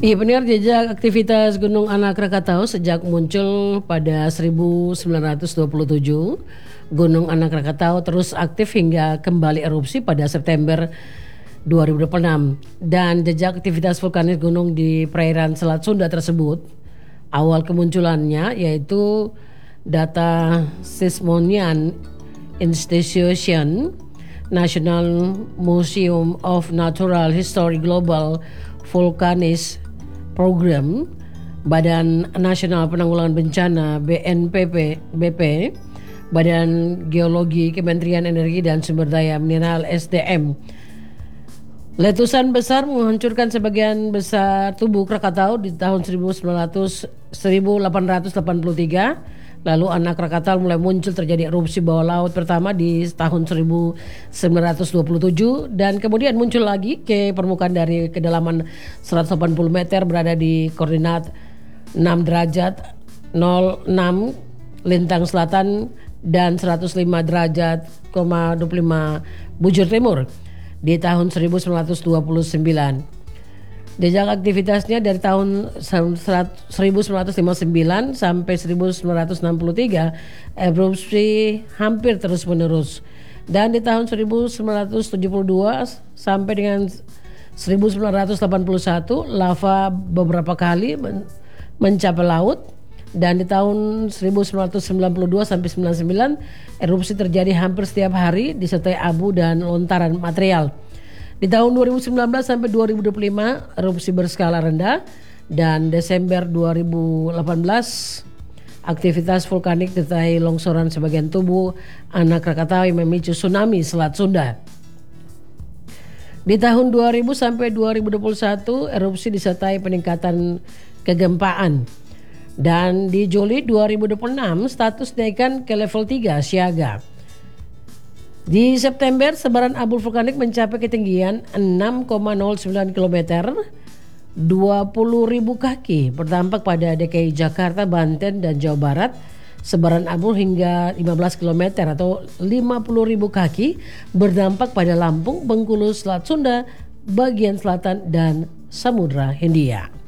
Iya benar, jejak aktivitas Gunung Anak Krakatau sejak muncul pada 1927. Gunung Anak Krakatau terus aktif hingga kembali erupsi pada September 2026. Dan jejak aktivitas vulkanis gunung di perairan Selat Sunda tersebut, awal kemunculannya yaitu data Seismonian Institution, National Museum of Natural History Global Volcanics Program, Badan Nasional Penanggulangan Bencana BNPB, BP, Badan Geologi Kementerian Energi dan Sumber Daya Mineral SDM. Letusan besar menghancurkan sebagian besar tubuh Krakatau di tahun 1883. Lalu anak Krakatau mulai muncul, terjadi erupsi bawah laut pertama di tahun 1927 dan kemudian muncul lagi ke permukaan dari kedalaman 180 meter berada di koordinat 6 derajat 06 lintang selatan dan 105 derajat 25 bujur timur di tahun 1929. Jejak aktivitasnya dari tahun 1959 sampai 1963 erupsi hampir terus menerus. Dan di tahun 1972 sampai dengan 1981 lava beberapa kali mencapai laut. Dan di tahun 1992 sampai 99 erupsi terjadi hampir setiap hari disertai abu dan lontaran material. Di tahun 2019 sampai 2025 erupsi berskala rendah, dan Desember 2018 aktivitas vulkanik disertai longsoran sebagian tubuh anak Krakatau yang memicu tsunami Selat Sunda. Di tahun 2000 sampai 2021 erupsi disertai peningkatan kegempaan. Dan di Juli 2026 status dinaikkan ke level 3 siaga. Di September sebaran abu vulkanik mencapai ketinggian 6,09 km, 20.000 kaki berdampak pada DKI Jakarta, Banten, dan Jawa Barat. Sebaran abu hingga 15 km atau 50.000 kaki berdampak pada Lampung, Bengkulu, Selat Sunda, bagian selatan, dan Samudra Hindia.